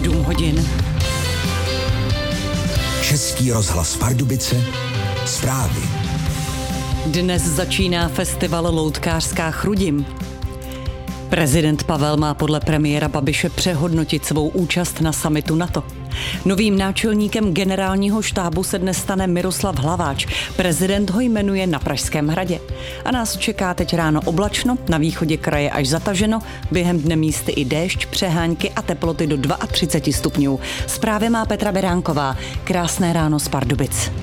7 hodin. Český rozhlas Pardubice, zprávy. Dnes začíná festival Loutkářská Chrudim. Prezident Pavel má podle premiéra Babiše přehodnotit svou účast na summitu NATO. Novým náčelníkem generálního štábu se dnes stane Miroslav Hlaváč. Prezident ho jmenuje na Pražském hradě. A nás čeká teď ráno oblačno, na východě kraje až zataženo, během dne místy i déšť, přehánky a teploty do 32 stupňů. Zprávy má Petra Beránková. Krásné ráno z Pardubic.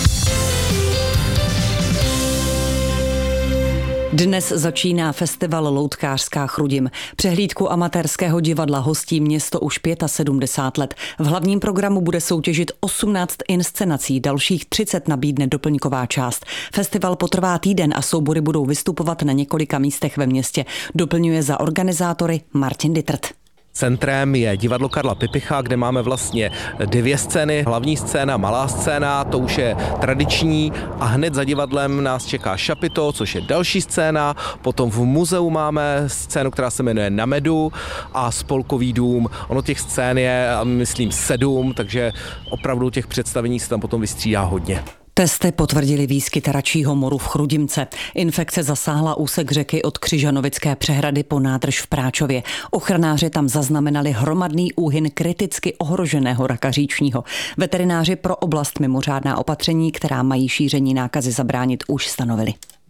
Dnes začíná festival Loutkářská Chrudim. Přehlídku amatérského divadla hostí město už 75 let. V hlavním programu bude soutěžit 18 inscenací, dalších 30 nabídne doplňková část. Festival potrvá týden a soubory budou vystupovat na několika místech ve městě. Doplňuje za organizátory Martin Dittert. Centrem je divadlo Karla Pipicha, kde máme vlastně 2 scény. Hlavní scéna, malá scéna, to už je tradiční a hned za divadlem nás čeká šapito, což je další scéna. Potom v muzeu máme scénu, která se jmenuje Na medu a Spolkový dům. Ono těch scén je, myslím, 7, takže opravdu těch představení se tam potom vystřídá hodně. Testy potvrdili výskyt račího moru v Chrudimce. Infekce zasáhla úsek řeky od Křižanovické přehrady po nádrž v Práčově. Ochranáři tam zaznamenali hromadný úhyn kriticky ohroženého raka říčního. Veterináři pro oblast mimořádná opatření, která mají šíření nákazy zabránit, už stanovili.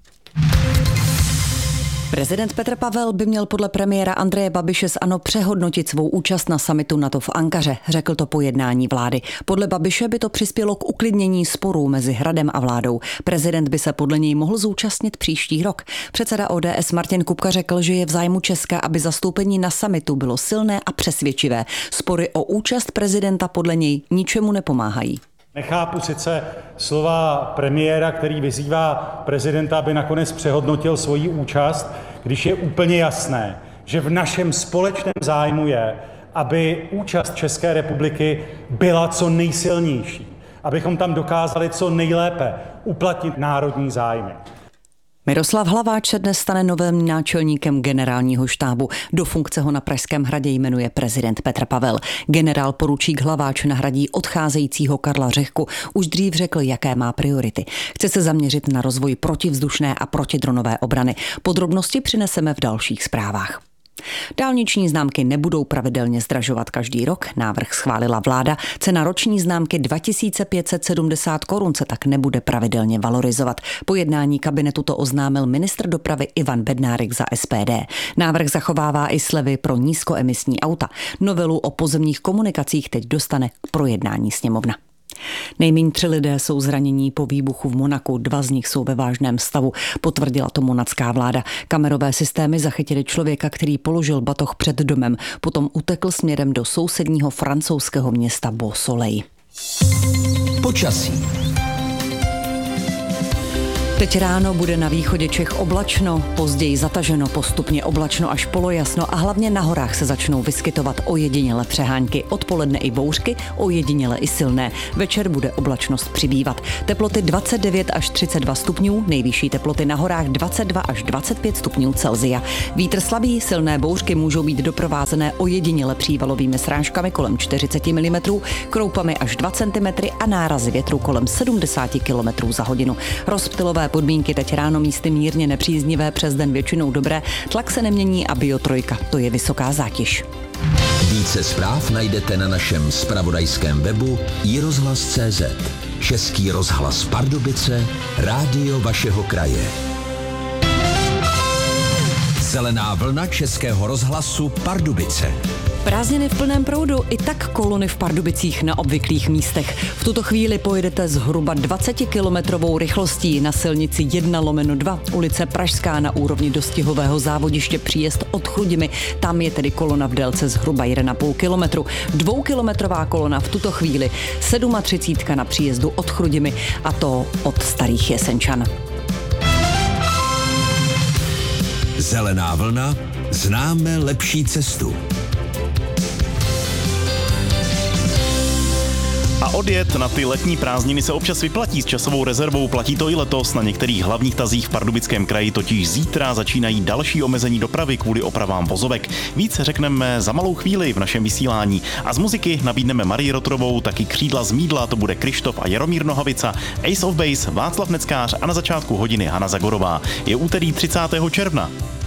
Prezident Petr Pavel by měl podle premiéra Andreje Babiše z ANO přehodnotit svou účast na summitu NATO v Ankaře, řekl to po jednání vlády. Podle Babiše by to přispělo k uklidnění sporů mezi Hradem a vládou. Prezident by se podle něj mohl zúčastnit příští rok. Předseda ODS Martin Kupka řekl, že je v zájmu Česka, aby zastoupení na summitu bylo silné a přesvědčivé. Spory o účast prezidenta podle něj ničemu nepomáhají. Nechápu sice slova premiéra, který vyzývá prezidenta, aby nakonec přehodnotil svoji účast, když je úplně jasné, že v našem společném zájmu je, aby účast České republiky byla co nejsilnější, abychom tam dokázali co nejlépe uplatnit národní zájmy. Miroslav Hlaváč se dnes stane novým náčelníkem generálního štábu. Do funkce ho na Pražském hradě jmenuje prezident Petr Pavel. Generál poručík Hlaváč nahradí odcházejícího Karla Řehku. Už dřív řekl, jaké má priority. Chce se zaměřit na rozvoj protivzdušné a protidronové obrany. Podrobnosti přineseme v dalších zprávách. Dálniční známky nebudou pravidelně zdražovat každý rok, návrh schválila vláda. Cena roční známky 2570 korun se tak nebude pravidelně valorizovat. Po jednání kabinetu to oznámil ministr dopravy Ivan Bednárik za SPD. Návrh zachovává i slevy pro nízkoemisní auta. Novelu o pozemních komunikacích teď dostane k projednání sněmovna. Nejméně 3 lidé jsou zranění po výbuchu v Monaku, 2 z nich jsou ve vážném stavu, potvrdila to monatská vláda. Kamerové systémy zachytily člověka, který položil batoh před domem, potom utekl směrem do sousedního francouzského města Beausoleil. Počasí. Teď ráno bude na východě Čech oblačno, později zataženo, postupně oblačno až polojasno a hlavně na horách se začnou vyskytovat ojedinělé přehánky. Odpoledne i bouřky, ojedinělé i silné. Večer bude oblačnost přibývat. Teploty 29 až 32 stupňů, nejvyšší teploty na horách 22 až 25 stupňů Celsia. Vítr slabý, silné bouřky můžou být doprovázené ojediněle přívalovými srážkami kolem 40 mm, kroupami až 2 cm a nárazy větru kolem 70 km za hodinu. Rozptylové podmínky teď ráno místy mírně nepříznivé, přes den většinou dobré, tlak se nemění a Bio3, to je vysoká zátěž. Více zpráv najdete na našem zpravodajském webu iRozhlas.cz. Český rozhlas Pardubice, rádio vašeho kraje. Zelená vlna Českého rozhlasu Pardubice. Prázdniny v plném proudu, i tak kolony v Pardubicích na obvyklých místech. V tuto chvíli pojedete zhruba 20-kilometrovou rychlostí na silnici 1/2, ulice Pražská na úrovni dostihového závodiště příjezd od Chrudimi. Tam je tedy kolona v délce zhruba 1,5 kilometru. 2kilometrová kolona v tuto chvíli, 37 na příjezdu od Chrudimi a to od Starých Jesenčan. Zelená vlna, známe lepší cestu. A odjet na ty letní prázdniny se občas vyplatí s časovou rezervou, platí to i letos. Na některých hlavních tazích v Pardubickém kraji totiž zítra začínají další omezení dopravy kvůli opravám vozovek. Víc řekneme za malou chvíli v našem vysílání. A z muziky nabídneme Marii Rotrovou, taky Křídla z mýdla, to bude Krištof a Jaromír Nohavica, Ace of Base, Václav Neckář a na začátku hodiny Hana Zagorová. Je úterý 30. června.